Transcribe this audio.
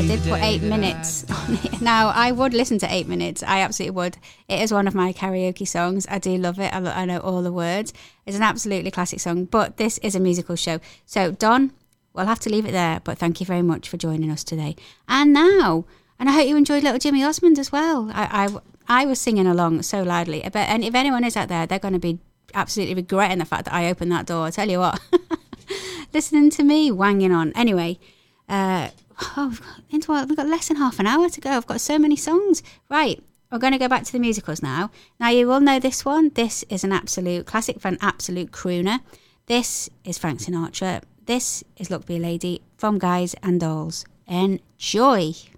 did put 8 minutes on it. Now, I would listen to 8 minutes. I absolutely would. It is one of my karaoke songs. I do love it. I know all the words. It's an absolutely classic song, but this is a musical show. So, Don, we'll have to leave it there, but thank you very much for joining us today. And now, and I hope you enjoyed Little Jimmy Osmond as well. I was singing along so loudly. And if anyone is out there, they're going to be absolutely regretting the fact that I opened that door. I tell you what. Listening to me wanging on. Anyway, we've got less than half an hour to go. I've got so many songs. Right, we're going to go back to the musicals now. Now, you will know this one. This is an absolute classic, an absolute crooner. This is Frank Sinatra. This is Look Be a Lady from Guys and Dolls. Enjoy.